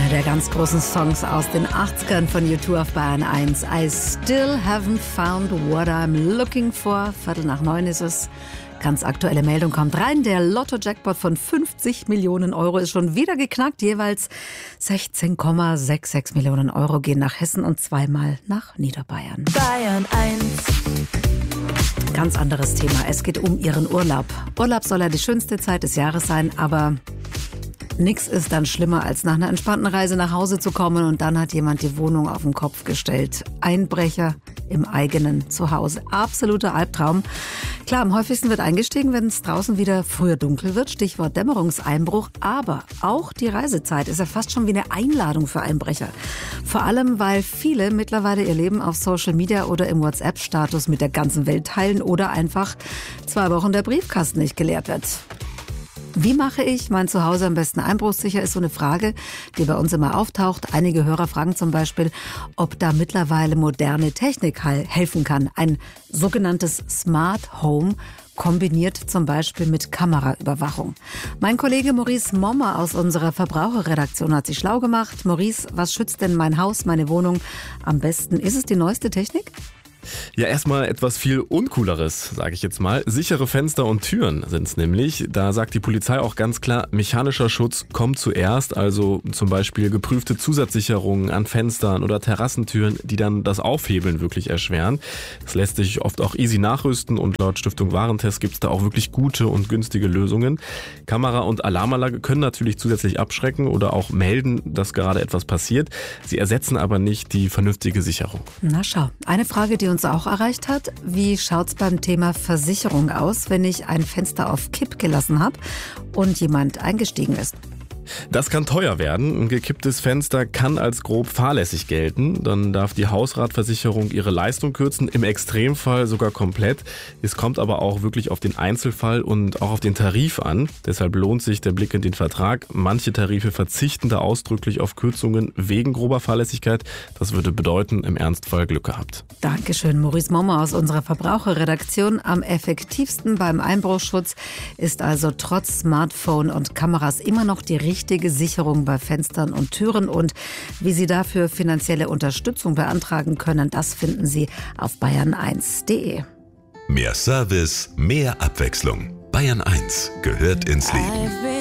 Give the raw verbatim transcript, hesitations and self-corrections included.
Einer der ganz großen Songs aus den achtzigern von U zwei auf Bayern eins. I still haven't found what I'm looking for. Viertel nach neun ist es. Ganz aktuelle Meldung kommt rein. Der Lotto-Jackpot von fünfzig Millionen Euro ist schon wieder geknackt. Jeweils sechzehn Komma sechsundsechzig Millionen Euro gehen nach Hessen und zweimal nach Niederbayern. Bayern eins. Ganz anderes Thema. Es geht um Ihren Urlaub. Urlaub soll ja die schönste Zeit des Jahres sein, aber nix ist dann schlimmer, als nach einer entspannten Reise nach Hause zu kommen und dann hat jemand die Wohnung auf den Kopf gestellt. Einbrecher im eigenen Zuhause. Absoluter Albtraum. Klar, am häufigsten wird eingestiegen, wenn es draußen wieder früher dunkel wird. Stichwort Dämmerungseinbruch. Aber auch die Reisezeit ist ja fast schon wie eine Einladung für Einbrecher. Vor allem, weil viele mittlerweile ihr Leben auf Social Media oder im WhatsApp-Status mit der ganzen Welt teilen oder einfach zwei Wochen der Briefkasten nicht geleert wird. Wie mache ich mein Zuhause am besten einbruchssicher, ist so eine Frage, die bei uns immer auftaucht. Einige Hörer fragen zum Beispiel, ob da mittlerweile moderne Technik helfen kann. Ein sogenanntes Smart Home kombiniert zum Beispiel mit Kameraüberwachung. Mein Kollege Maurice Mommer aus unserer Verbraucherredaktion hat sich schlau gemacht. Maurice, was schützt denn mein Haus, meine Wohnung am besten? Ist es die neueste Technik? Ja, erstmal etwas viel Uncooleres, sage ich jetzt mal. Sichere Fenster und Türen sind es nämlich. Da sagt die Polizei auch ganz klar, mechanischer Schutz kommt zuerst. Also zum Beispiel geprüfte Zusatzsicherungen an Fenstern oder Terrassentüren, die dann das Aufhebeln wirklich erschweren. Das lässt sich oft auch easy nachrüsten und laut Stiftung Warentest gibt es da auch wirklich gute und günstige Lösungen. Kamera und Alarmanlage können natürlich zusätzlich abschrecken oder auch melden, dass gerade etwas passiert. Sie ersetzen aber nicht die vernünftige Sicherung. Na schau, eine Frage, die uns auch erreicht hat. Wie schaut's beim Thema Versicherung aus, wenn ich ein Fenster auf Kipp gelassen habe und jemand eingestiegen ist? Das kann teuer werden. Ein gekipptes Fenster kann als grob fahrlässig gelten. Dann darf die Hausratversicherung ihre Leistung kürzen, im Extremfall sogar komplett. Es kommt aber auch wirklich auf den Einzelfall und auch auf den Tarif an. Deshalb lohnt sich der Blick in den Vertrag. Manche Tarife verzichten da ausdrücklich auf Kürzungen wegen grober Fahrlässigkeit. Das würde bedeuten, im Ernstfall Glück gehabt. Dankeschön, Maurice Mommer aus unserer Verbraucherredaktion. Am effektivsten beim Einbruchschutz ist also trotz Smartphone und Kameras immer noch die richtige richtige Sicherung bei Fenstern und Türen und wie Sie dafür finanzielle Unterstützung beantragen können, das finden Sie auf bayern eins punkt de. Mehr Service, mehr Abwechslung. Bayern eins gehört ins Leben.